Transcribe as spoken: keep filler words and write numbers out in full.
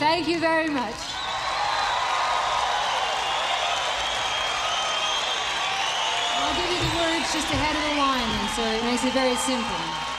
Thank you very much. I'll give you the words just ahead of the line, and so it makes it very simple.